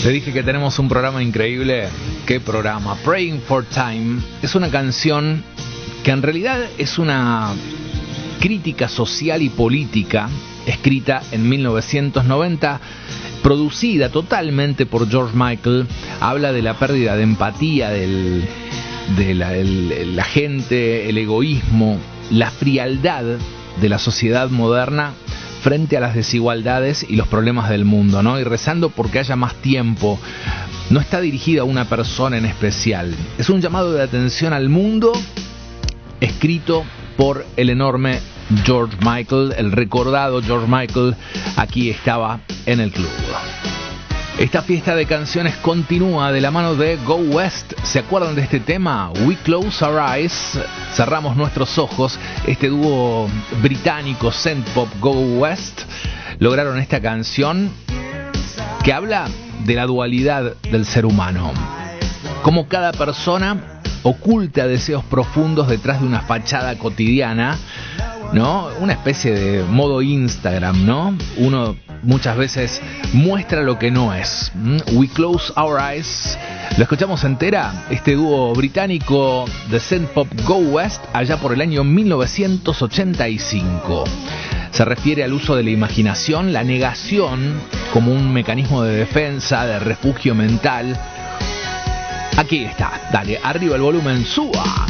Te dije que tenemos un programa increíble. ¿Qué programa? Praying for Time es una canción que en realidad es una crítica social y política escrita en 1990, producida totalmente por George Michael. Habla de la pérdida de empatía de la gente, el egoísmo, la frialdad de la sociedad moderna frente a las desigualdades y los problemas del mundo, ¿no? Y rezando porque haya más tiempo. No está dirigida a una persona en especial. Es un llamado de atención al mundo, escrito por el enorme George Michael, el recordado George Michael. Aquí estaba en el club. Esta fiesta de canciones continúa de la mano de Go West. ¿Se acuerdan de este tema? We Close Our Eyes. Cerramos nuestros ojos. Este dúo británico synth pop Go West lograron esta canción que habla de la dualidad del ser humano. Como cada persona oculta deseos profundos detrás de una fachada cotidiana, ¿no? Una especie de modo Instagram, ¿no? Uno muchas veces muestra lo que no es. We Close Our Eyes. ¿Lo escuchamos entera? Este dúo británico de synth pop Go West allá por el año 1985. Se refiere al uso de la imaginación, la negación como un mecanismo de defensa, de refugio mental. Aquí está. Dale, arriba el volumen, suba.